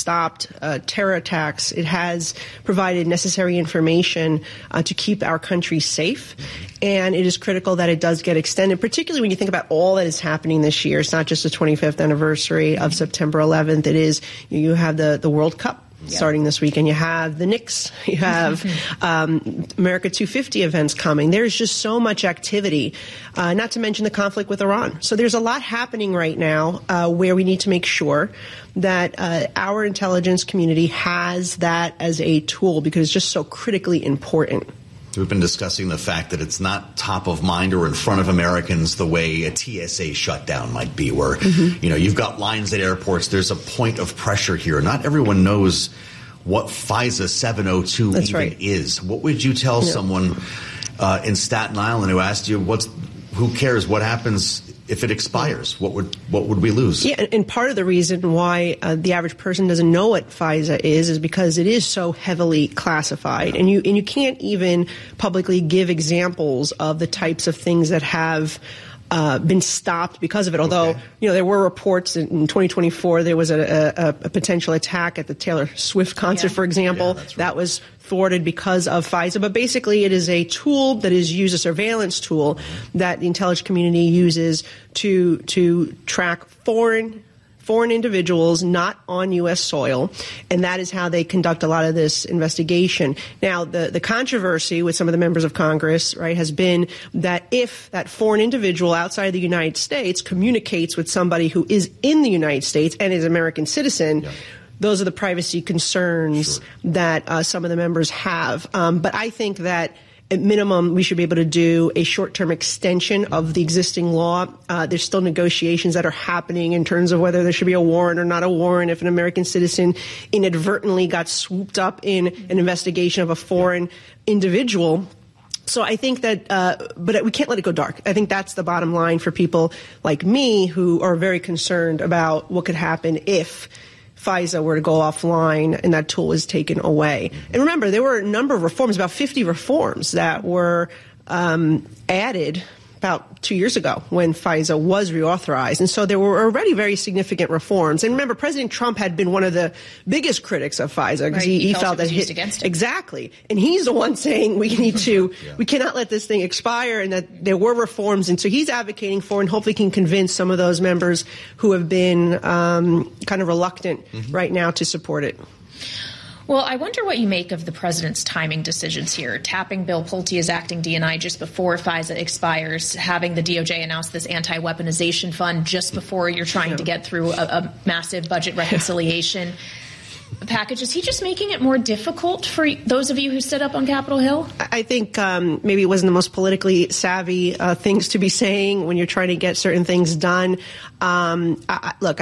stopped terror attacks. It has provided necessary information to keep our country safe. And it is critical that it does get extended, particularly when you think about all that is happening this year. It's not just the 25th anniversary of September 11th. It is, you have the World Cup starting this weekend. You have the Knicks. You have America 250 events coming. There's just so much activity, not to mention the conflict with Iran. So there's a lot happening right now where we need to make sure that our intelligence community has that as a tool because it's just so critically important. We've been discussing the fact that it's not top of mind or in front of Americans the way a TSA shutdown might be, where, you've got lines at airports. There's a point of pressure here. Not everyone knows what FISA 702 is. What would you tell someone in Staten Island who asked you, who cares what happens if it expires? What would we lose? Yeah, and part of the reason why the average person doesn't know what FISA is because it is so heavily classified, and you can't even publicly give examples of the types of things that have been stopped because of it. Although, there were reports in 2024 there was a potential attack at the Taylor Swift concert, for example, that was thwarted because of FISA. But basically it is a tool that is used, a surveillance tool that the intelligence community uses to track foreign individuals not on U.S. soil, and that is how they conduct a lot of this investigation. Now, the controversy with some of the members of Congress, has been that if that foreign individual outside the United States communicates with somebody who is in the United States and is an American citizen, those are the privacy concerns that some of the members have. But I think that at minimum, we should be able to do a short-term extension of the existing law. There's still negotiations that are happening in terms of whether there should be a warrant or not a warrant if an American citizen inadvertently got swooped up in an investigation of a foreign individual. So I think that, but we can't let it go dark. I think that's the bottom line for people like me who are very concerned about what could happen if FISA were to go offline and that tool is taken away. And remember, there were a number of reforms, about 50 reforms that were added about 2 years ago when FISA was reauthorized. And so there were already very significant reforms. And remember, President Trump had been one of the biggest critics of FISA because he felt that used against him. Exactly. And he's the one saying we need to, we cannot let this thing expire, and that there were reforms. And so he's advocating for and hopefully can convince some of those members who have been kind of reluctant right now to support it. Well, I wonder what you make of the president's timing decisions here. Tapping Bill Pulte as acting DNI just before FISA expires, having the DOJ announce this anti-weaponization fund just before you're trying to get through a massive budget reconciliation package. Is he just making it more difficult for those of you who stood up on Capitol Hill? I think maybe it wasn't the most politically savvy things to be saying when you're trying to get certain things done. Look,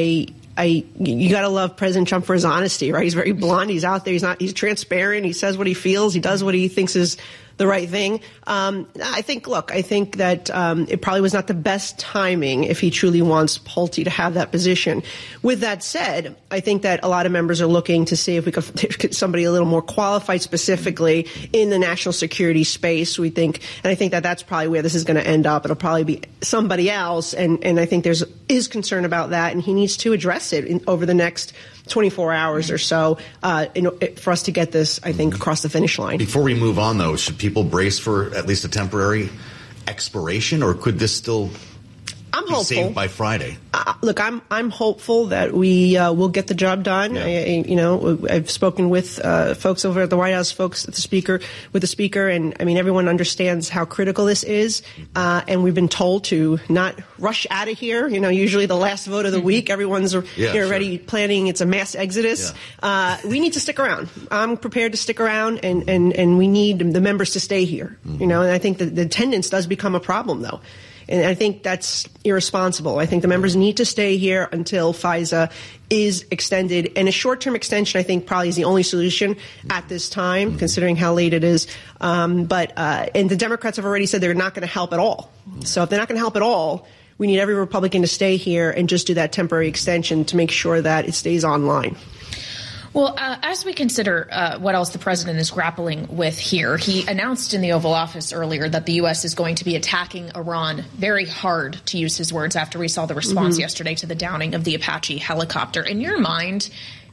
you got to love President Trump for his honesty, right? He's very blunt. He's out there. He's transparent. He says what he feels. He does what he thinks is the right thing. I think that it probably was not the best timing if he truly wants Pulte to have that position. With that said, I think that a lot of members are looking to see if we could get somebody a little more qualified specifically in the national security space. We think, and I think that that's probably where this is going to end up. It'll probably be somebody else, and I think is concern about that, and he needs to address it over the next 24 hours or so for us to get this, I think, across the finish line. Before we move on, though, should people brace for at least a temporary expiration, or could this still be saved by Friday? Look, I'm hopeful that we will get the job done. Yeah. I've spoken with folks over at the White House, folks at the speaker, and I mean everyone understands how critical this is, and we've been told to not rush out of here. Usually the last vote of the week, everyone's already planning. It's a mass exodus. Yeah. We need to stick around. I'm prepared to stick around, and we need the members to stay here. And I think that the attendance does become a problem, though. And I think that's irresponsible. I think the members need to stay here until FISA is extended. And a short-term extension, I think, probably is the only solution at this time, considering how late it is. And the Democrats have already said they're not going to help at all. So if they're not going to help at all, we need every Republican to stay here and just do that temporary extension to make sure that it stays online. Well, as we consider what else the president is grappling with here, he announced in the Oval Office earlier that the U.S. is going to be attacking Iran very hard, to use his words, after we saw the response yesterday to the downing of the Apache helicopter. In your mind,